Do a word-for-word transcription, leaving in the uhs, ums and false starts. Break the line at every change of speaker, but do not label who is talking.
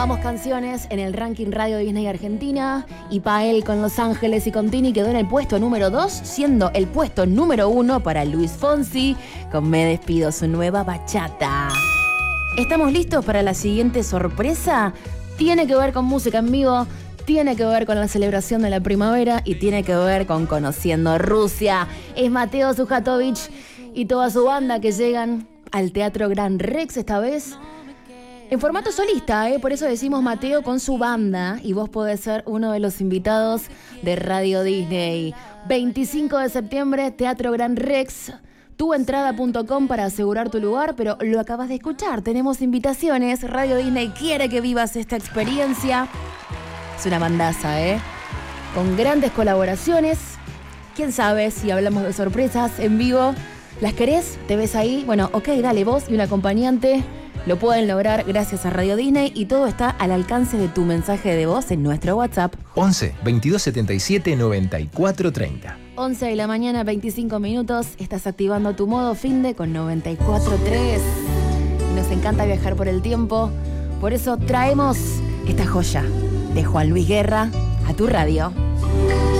Robamos canciones en el ranking Radio Disney Argentina y Pael con Los Ángeles y con Tini quedó en el puesto número dos, siendo el puesto número uno para Luis Fonsi con Me Despido, su nueva bachata. ¿Estamos listos para la siguiente sorpresa? Tiene que ver con música en vivo, tiene que ver con la celebración de la primavera y tiene que ver con Conociendo Rusia. Es Mateo Sujatovich y toda su banda que llegan al Teatro Gran Rex esta vez en formato solista, ¿eh? Por eso decimos Mateo con su banda y vos podés ser uno de los invitados de Radio Disney. veinticinco de septiembre, Teatro Gran Rex, tuentrada punto com para asegurar tu lugar, pero lo acabas de escuchar, tenemos invitaciones, Radio Disney quiere que vivas esta experiencia. Es una bandaza, ¿eh? Con grandes colaboraciones, quién sabe si hablamos de sorpresas en vivo. ¿Las querés? ¿Te ves ahí? Bueno, ok, dale, vos y un acompañante lo pueden lograr gracias a Radio Disney y todo está al alcance de tu mensaje de voz en nuestro WhatsApp.
once, veintidós setenta y siete, noventa y cuatro treinta.
once de la mañana, veinticinco minutos. Estás activando tu modo finde con noventa y cuatro tres. Y nos encanta viajar por el tiempo. Por eso traemos esta joya de Juan Luis Guerra a tu radio.